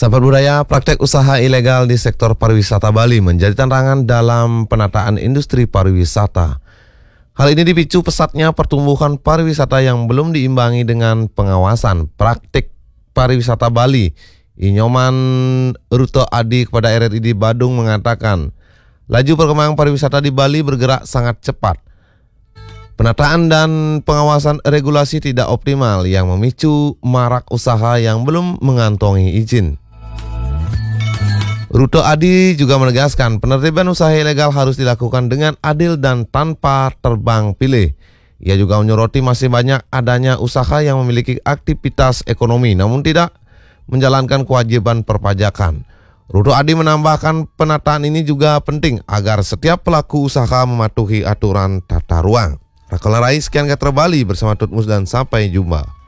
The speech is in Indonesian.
Sahabat budaya, praktek usaha ilegal di sektor pariwisata Bali menjadi tantangan dalam penataan industri pariwisata. Hal ini dipicu pesatnya pertumbuhan pariwisata yang belum diimbangi dengan pengawasan. Praktik pariwisata Bali, Inyoman Rute Adi kepada RRI Badung mengatakan, laju perkembangan pariwisata di Bali bergerak sangat cepat. Penataan dan pengawasan regulasi tidak optimal yang memicu marak usaha yang belum mengantongi izin. Rute Adi juga menegaskan penertiban usaha ilegal harus dilakukan dengan adil dan tanpa terbang pilih. Ia juga menyoroti masih banyak adanya usaha yang memiliki aktivitas ekonomi namun tidak menjalankan kewajiban perpajakan. Rute Adi menambahkan penataan ini juga penting agar setiap pelaku usaha mematuhi aturan tata ruang. Rakala Rais, sekian Katra Bali bersama Tutmus dan sampai jumpa.